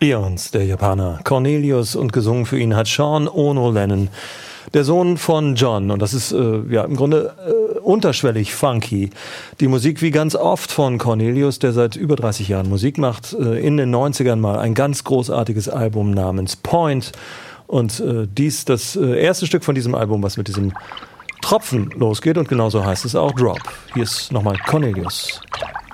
Eons, der Japaner Cornelius, und gesungen für ihn hat Sean Ono Lennon, der Sohn von John. Und das ist im Grunde unterschwellig funky. Die Musik wie ganz oft von Cornelius, der seit über 30 Jahren Musik macht. In den 90ern mal ein ganz großartiges Album namens Point. Und dies das erste Stück von diesem Album, was mit diesem Tropfen losgeht. Und genauso heißt es auch Drop. Hier ist nochmal Cornelius.